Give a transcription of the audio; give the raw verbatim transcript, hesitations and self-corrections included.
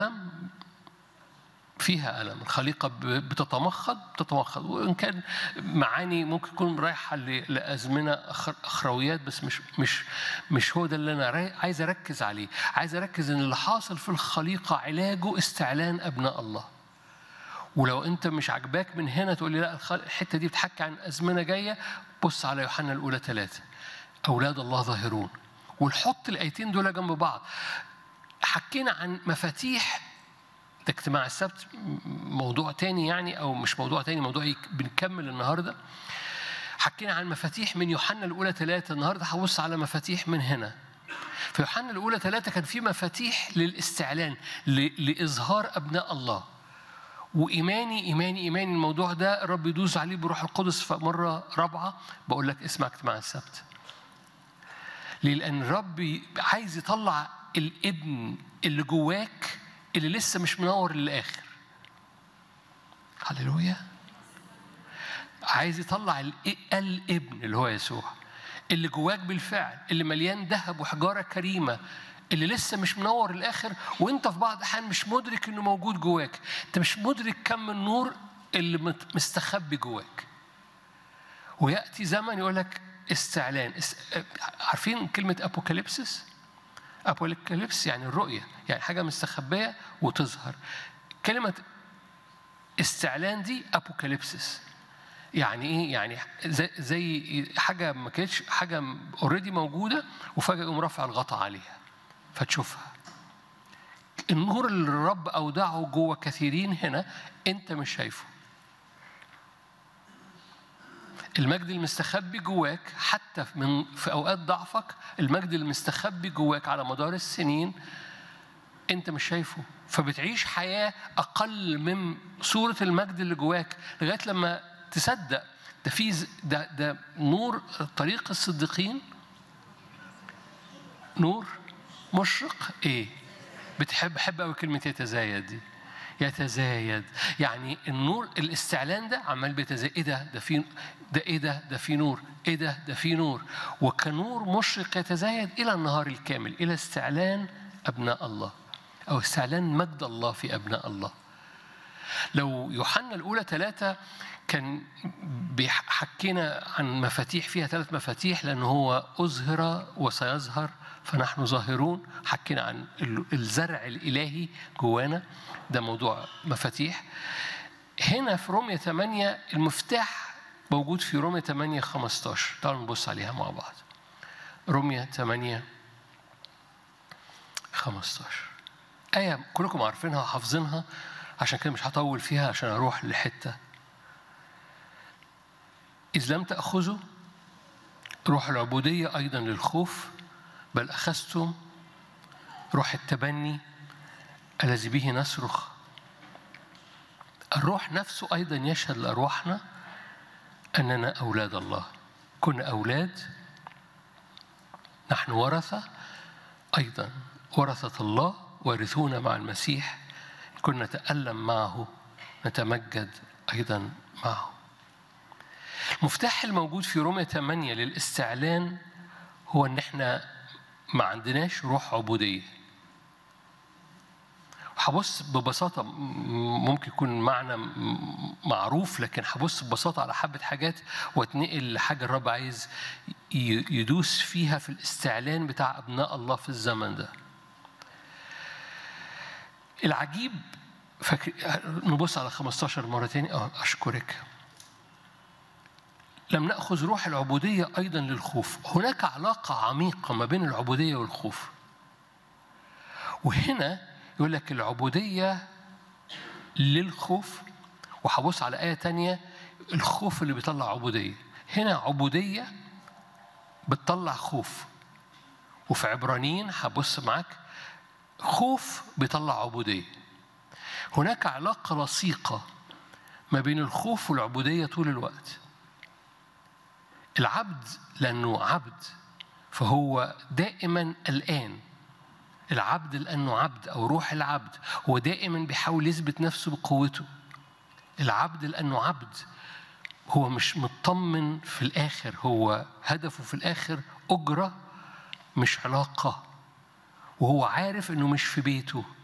فيها ألم، الخليقة بتتمخض بتتمخض وإن كان معاني ممكن تكون رايحة لأزمنة أخرويات، بس مش مش مش هو ده اللي أنا عايز أركز عليه. عايز أركز إن اللي حاصل في الخليقة علاجه استعلان أبناء الله. ولو أنت مش عجباك من هنا تقول لي لا الحتة دي بتحكي عن أزمنة جاية، بص على يوحنا الأولى ثلاثة، أولاد الله ظاهرون، ونحط الآيتين دول جنب بعض. حكينا عن مفاتيح، ده اجتماع السبت موضوع تاني يعني، أو مش موضوع تاني، موضوع بنكمل النهاردة. حكينا عن مفاتيح من يوحنا الأولى ثلاثة، النهاردة هبص على مفاتيح من هنا. في يوحنا الأولى ثلاثة كان في مفاتيح للاستعلان، لإظهار أبناء الله. وإيماني إيماني إيماني الموضوع ده الرب يدوس عليه بروح القدس. فمرة رابعة بقول لك اسمع اجتماع السبت، ليه؟ لأن الرب عايز يطلع الابن اللي جواك اللي لسه مش منور للآخر. هللويا. عايز يطلع الابن اللي هو يسوع اللي جواك بالفعل، اللي مليان ذهب وحجارة كريمة، اللي لسه مش منور للآخر، وانت في بعض الأحيان مش مدرك انه موجود جواك. انت مش مدرك كم النور اللي مستخبي جواك. ويأتي زمن يقول لك استعلان. عارفين كلمة أبوكاليبسس؟ أبوكاليبس يعني الرؤية، يعني حاجة مستخبية وتظهر. كلمة استعلان دي أبوكاليبسس يعني إيه؟ يعني زي, زي حاجة ما كانتش حاجة أوريدي موجودة وفجأة يقوم رافع الغطاء عليها فتشوفها. النور اللي الرب أودعه جوه كثيرين هنا أنت مش شايفه. المجد المستخبي جواك حتى من في أوقات ضعفك، المجد المستخبي جواك على مدار السنين أنت مش شايفه، فبتعيش حياة أقل من صورة المجد اللي جواك لغاية لما تصدق ده في ده ده نور طريق الصديقين، نور مشرق. إيه بتحب بحب قوي كلمة يتزايد دي، يتزايد يعني النور الاستعلان ده عمال بيتزايد. ايه ده ده في ده ايه ده ده في نور، ايه ده ده في نور، وكنور مشرق يتزايد الى النهار الكامل، الى استعلان ابناء الله او استعلان مجد الله في ابناء الله. لو يوحنا الاولى ثلاثة كان بيحكينا عن مفاتيح، فيها ثلاث مفاتيح لأنه هو أظهر وسيظهر فنحن ظاهرون. حكينا عن الزرع الإلهي جوانا، ده موضوع مفاتيح. هنا في رومية ثمانية المفتاح موجود في رومية ثمانية خمسة عشر. تعالوا نبص عليها مع بعض. رومية ثمانية خمسة عشر آية كلكم عارفينها وحافظينها، عشان كده مش هطول فيها عشان أروح لحتة. إذ لم تأخذوا روح العبودية أيضا للخوف، بل أخذتم روح التبني الذي به نصرخ. الروح نفسه أيضا يشهد لأرواحنا أننا أولاد الله. كنا أولاد، نحن ورثة أيضا، ورثة الله، وارثون مع المسيح. كنا نتألم معه نتمجد أيضا معه. المفتاح الموجود في رومية ثمانية للاستعلان هو أن احنا ما عندناش روح عبودية. هبص ببساطة، ممكن يكون معنى معروف، لكن هبص ببساطة على حبة حاجات واتنقل لحاجة الرب عايز يدوس فيها في الاستعلان بتاع أبناء الله في الزمن ده. العجيب فكر... نبص على خمسة عشر مرة تاني. أه أشكرك. لم نأخذ روح العبودية أيضا للخوف. هناك علاقة عميقة ما بين العبودية والخوف. وهنا يقول لك العبودية للخوف، وهبص على آية تانية الخوف اللي بيطلع عبودية. هنا عبودية بتطلع خوف، وفي عبرانيين هبص معاك خوف بيطلع عبودية. هناك علاقة لصيقة ما بين الخوف والعبودية طول الوقت. العبد لأنه عبد فهو دائما الآن. العبد لأنه عبد أو روح العبد هو دائما بيحاول يثبت نفسه بقوته. العبد لأنه عبد هو مش مطمن في الآخر، هو هدفه في الآخر أجرة مش علاقة، وهو عارف أنه مش في بيته.